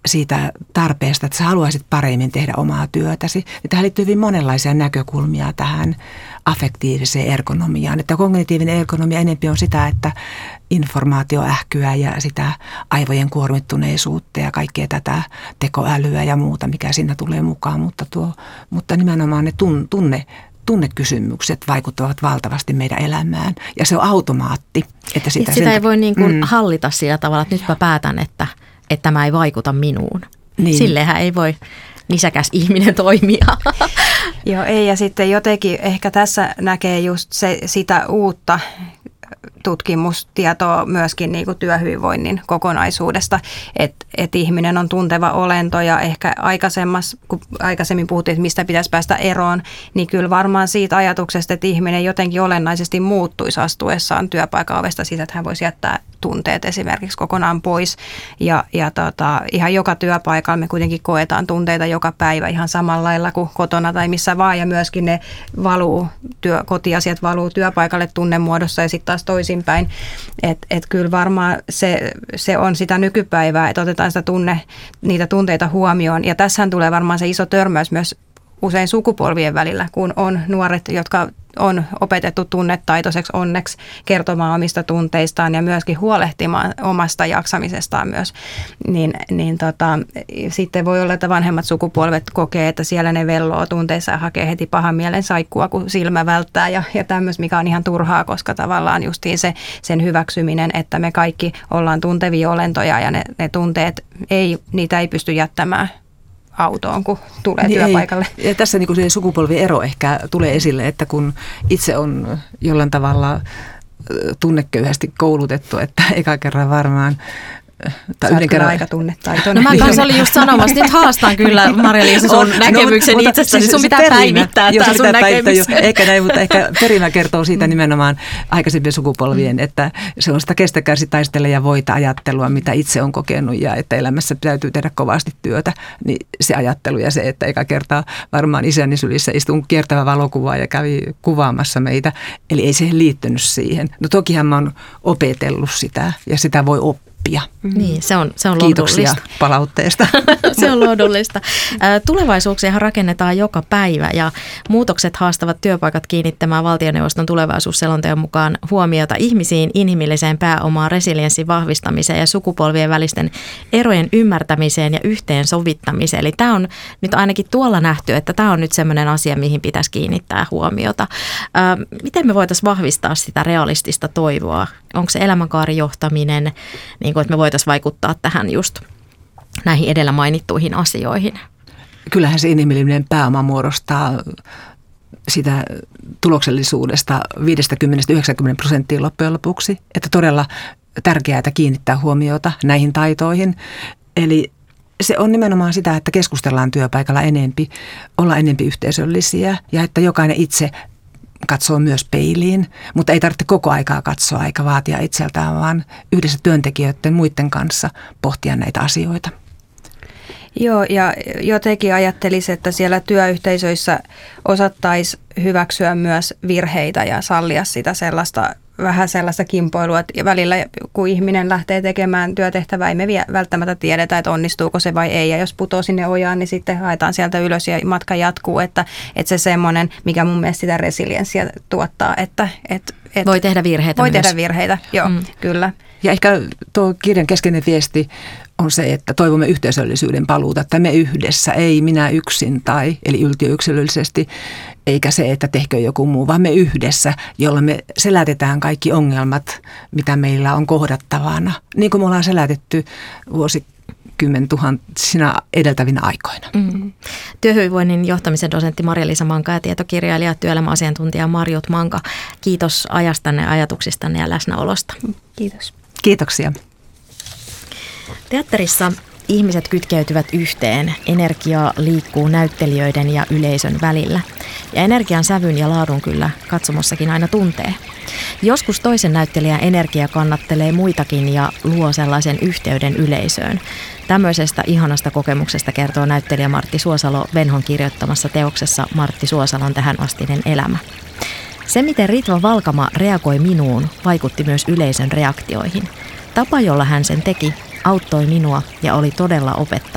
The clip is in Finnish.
siitä tarpeesta, että sä haluaisit paremmin tehdä omaa työtäsi. Ja tähän liittyy hyvin monenlaisia näkökulmia tähän affektiiviseen ergonomiaan. Että kognitiivinen ergonomia enemmän on sitä, että informaatioähkyä ja sitä aivojen kuormittuneisuutta ja kaikkea tätä tekoälyä ja muuta, mikä siinä tulee mukaan. Mutta nimenomaan ne tunnekysymykset vaikuttavat valtavasti meidän elämään ja se on automaatti. Että sitä ei voi niin kuin hallita sillä tavalla, että nyt mä päätän, että tämä ei vaikuta minuun. Niin. Silleenhän ei voi nisäkäs ihminen toimia. Joo, ei, ja sitten jotenkin ehkä tässä näkee just sitä uutta tutkimustietoa myöskin niin kuin työhyvinvoinnin kokonaisuudesta, että ihminen on tunteva olento ja ehkä kun aikaisemmin puhuttiin, että mistä pitäisi päästä eroon, niin kyllä varmaan siitä ajatuksesta, että ihminen jotenkin olennaisesti muuttuisi astuessaan työpaikan ovesta siitä, että hän voisi jättää tunteet esimerkiksi kokonaan pois ja ihan joka työpaikalla me kuitenkin koetaan tunteita joka päivä ihan samalla lailla kuin kotona tai missä vaan ja myöskin ne kotiasiat valuu työpaikalle tunnemuodossa ja sitten taas toisinpäin. Et kyllä varmaan se on sitä nykypäivää, että otetaan niitä tunteita huomioon ja tässähän tulee varmaan se iso törmäys myös usein sukupolvien välillä, kun on nuoret, jotka on opetettu tunnetaitoiseksi onneksi kertomaan omista tunteistaan ja myöskin huolehtimaan omasta jaksamisestaan myös, niin sitten voi olla, että vanhemmat sukupolvet kokee, että siellä ne velloo tunteissa ja hakee heti pahan mielen saikkua, kun silmä välttää ja tämmöistä, mikä on ihan turhaa, koska tavallaan justiin sen hyväksyminen, että me kaikki ollaan tuntevia olentoja ja ne tunteet, niitä ei pysty jättämään autoon, kun tulee työpaikalle. Ja tässä niin se sukupolviero ehkä tulee esille, että kun itse on jollain tavalla tunneköyhästi koulutettu, että eka kerran varmaan yhden kerran aika tunnetaitoinen. No mä kanssa olin just sanomassa, nyt haastan kyllä Marja-Liisa sun näkemyksen itsestäsi. Sun pitää päivittää tämä sun näkemys. Eikä näin, mutta ehkä perimä kertoo siitä nimenomaan aikaisempien sukupolvien, että se on sitä kestä kärsi taistele ja voita ajattelua, mitä itse on kokenut ja että elämässä täytyy tehdä kovasti työtä. Niin se ajattelu ja se, että eka kertaa varmaan isäni sylissä istun kiertävä valokuvaa ja kävi kuvaamassa meitä. Eli ei se liittynyt siihen. No tokihan mä oon opetellut sitä ja sitä voi oppia. Niin, se on Kiitoksia lohdullista. Palautteesta. Se on lohdullista. Tulevaisuuksiahan rakennetaan joka päivä ja muutokset haastavat työpaikat kiinnittämään valtioneuvoston tulevaisuusselonteon mukaan huomiota ihmisiin, inhimilliseen pääomaan, resilienssin vahvistamiseen ja sukupolvien välisten erojen ymmärtämiseen ja yhteensovittamiseen. Eli tämä on nyt ainakin tuolla nähty, että tämä on nyt sellainen asia, mihin pitäisi kiinnittää huomiota. Miten me voitaisiin vahvistaa sitä realistista toivoa? Onko se elämänkaarijohtaminen, niin kuin, että me voitaisiin vaikuttaa tähän just näihin edellä mainittuihin asioihin? Kyllähän se inhimillinen pääoma muodostaa sitä tuloksellisuudesta 50-90% loppujen lopuksi. Että todella tärkeää kiinnittää huomiota näihin taitoihin. Eli se on nimenomaan sitä, että keskustellaan työpaikalla enempi, olla enempi yhteisöllisiä ja että jokainen itse katsoo myös peiliin, mutta ei tarvitse koko aikaa katsoa eikä vaatia itseltään, vaan yhdessä työntekijöiden muiden kanssa pohtia näitä asioita. Joo, ja jotenkin ajattelisin, että siellä työyhteisöissä osattaisiin hyväksyä myös virheitä ja sallia sitä vähän sellaista kimpoilua, että välillä kun ihminen lähtee tekemään työtehtävää, ei me välttämättä tiedetä, että onnistuuko se vai ei. Ja jos putoo sinne ojaan, niin sitten haetaan sieltä ylös ja matka jatkuu. Että se semmoinen, mikä mun mielestä sitä resilienssiä tuottaa, että voi tehdä virheitä voi myös. tehdä virheitä, joo, kyllä. Ja ehkä tuo kirjan keskeinen viesti on se, että toivomme yhteisöllisyyden paluuta, että me yhdessä, ei minä yksin eli yltiöyksilöllisesti, eikä se, että tehkö joku muu, vaan me yhdessä, jolla me selätetään kaikki ongelmat, mitä meillä on kohdattavana, niin kuin me ollaan selätetty vuosikymmentuhantina edeltävinä aikoina. Työhyvinvoinnin johtamisen dosentti Marja-Liisa Manka ja tietokirjailija työelämäasiantuntija Marjut Manka. Kiitos ajastanne, ajatuksistanne ja läsnäolosta. Kiitos. Kiitoksia. Teatterissa ihmiset kytkeytyvät yhteen. Energiaa liikkuu näyttelijöiden ja yleisön välillä. Ja energian sävyn ja laadun kyllä katsomossakin aina tuntee. Joskus toisen näyttelijän energia kannattelee muitakin ja luo sellaisen yhteyden yleisöön. Tämmöisestä ihanasta kokemuksesta kertoo näyttelijä Martti Suosalo Venhon kirjoittamassa teoksessa Martti Suosalon tähänastinen elämä. Se, miten Ritva Valkama reagoi minuun, vaikutti myös yleisön reaktioihin. Tapa, jolla hän sen teki, auttoi minua ja oli todella opettava.